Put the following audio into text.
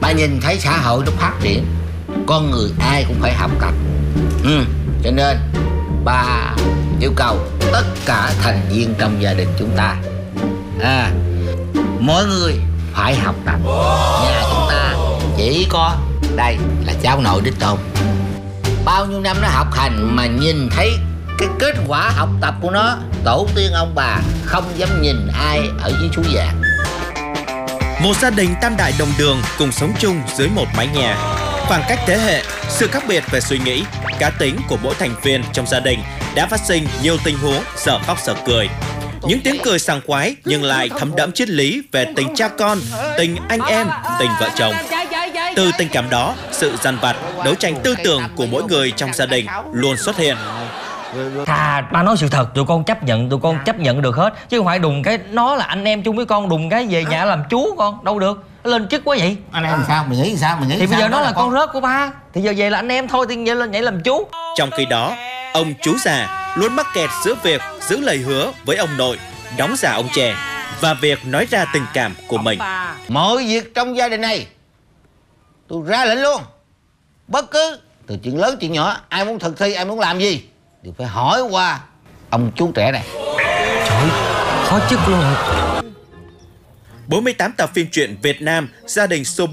Bà nhìn thấy xã hội nó phát triển, con người ai cũng phải học tập. Cho nên bà yêu cầu tất cả thành viên trong gia đình chúng ta, mỗi người phải học tập. Nhà chúng ta chỉ có đây là cháu nội đích tôn, bao nhiêu năm nó học hành mà nhìn thấy cái kết quả học tập của nó. Tổ tiên ông bà không dám nhìn ai ở dưới suối vàng. Một gia đình tam đại đồng đường cùng sống chung dưới một mái nhà. Khoảng cách thế hệ, sự khác biệt về suy nghĩ, cá tính của mỗi thành viên trong gia đình đã phát sinh nhiều tình huống dở khóc dở cười. Những tiếng cười sảng khoái nhưng lại thấm đẫm triết lý về tình cha con, tình anh em, tình vợ chồng. Từ tình cảm đó, sự dằn vặt, đấu tranh tư tưởng của mỗi người trong gia đình luôn xuất hiện. Ba nói sự thật, tụi con chấp nhận được hết. Chứ không phải đùng cái nó là anh em chung với con, đùng cái về nhà làm chú con, đâu được. Nó lên chức quá vậy. Anh em sao? Mày nghĩ sao? Thì bây giờ nó là con rớt của ba, thì giờ về là anh em thôi, thì về lên nhảy làm chú. Trong khi đó, ông chú già luôn mắc kẹt giữa việc giữ lời hứa với ông nội, đóng giả ông trẻ, và việc nói ra tình cảm của mình. Mọi việc trong gia đình này tôi ra lệnh luôn. Bất cứ từ chuyện lớn chuyện nhỏ, ai muốn thực thi, ai muốn làm gì đều phải hỏi qua ông chú trẻ này. Trời, khó chức luôn. 48 tập phim truyện Việt Nam, gia đình showbiz